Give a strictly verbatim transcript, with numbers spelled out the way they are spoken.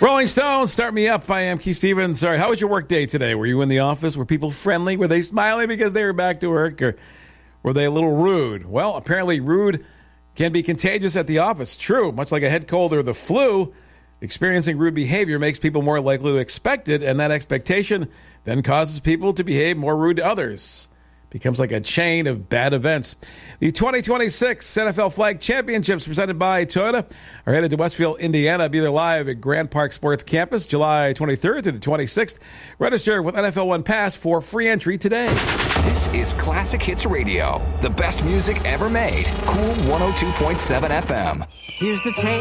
Rolling Stones, Start Me Up. I am Keith Stevens. Sorry, how was your work day today? Were you in the office? Were people friendly? Were they smiling because they were back to work? Or were they a little rude? Well, apparently rude can be contagious at the office. True, much like a head cold or the flu, experiencing rude behavior makes people more likely to expect it, and that expectation then causes people to behave more rude to others. Becomes like a chain of bad events. The twenty twenty-six N F L Flag Championships presented by Toyota are headed to Westfield, Indiana. Be there live at Grand Park Sports Campus July twenty-third through the twenty-sixth. Register with N F L One Pass for free entry today. This is Classic Hits Radio, the best music ever made. Cool one oh two point seven F M. Here's the tape.